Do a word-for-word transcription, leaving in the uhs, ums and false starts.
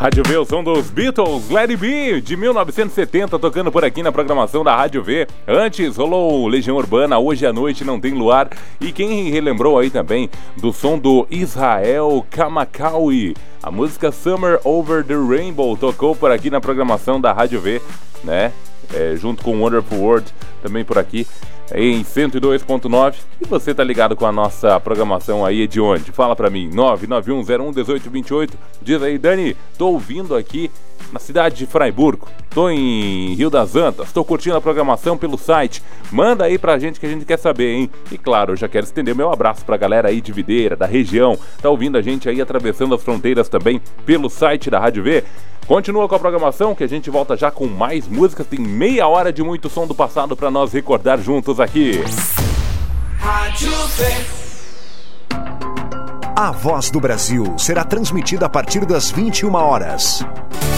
Rádio V, o som dos Beatles, Let It Be, de mil novecentos e setenta, tocando por aqui na programação da Rádio V. Antes rolou Legião Urbana, Hoje à Noite Não Tem Luar. E quem relembrou aí também do som do Israel Kamakawi, a música Summer Over the Rainbow, tocou por aqui na programação da Rádio V, né? É, junto com Wonderful World, também por aqui em cento e dois ponto nove. E você tá ligado com a nossa programação aí de onde? Fala pra mim, nove nove um zero um um oito dois oito. Diz aí, Dani, tô ouvindo aqui na cidade de Fraiburgo, tô em Rio das Antas, tô curtindo a programação pelo site. Manda aí pra gente que a gente quer saber, hein? E claro, eu já quero estender meu abraço pra galera aí de Videira, da região, tá ouvindo a gente aí atravessando as fronteiras também pelo site da Rádio V. Continua com a programação que a gente volta já com mais músicas. Tem meia hora de muito som do passado pra nós recordar juntos aqui. Rádio V. A Voz do Brasil será transmitida a partir das vinte e uma horas.